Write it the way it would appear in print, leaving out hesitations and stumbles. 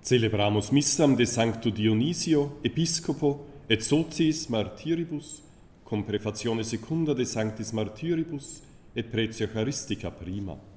Celebramus missam de Sancto Dionisio, Episcopo, et Socis Martyribus, cum prefatione secunda de Sanctis Martyribus, et Praetio Eucharistica prima.